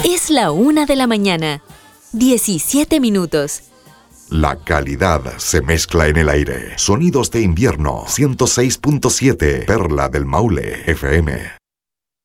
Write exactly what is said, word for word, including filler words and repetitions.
Es la una de la mañana. diecisiete minutos. La calidad se mezcla en el aire. Sonidos de invierno. ciento seis punto siete. Perla del Maule F M.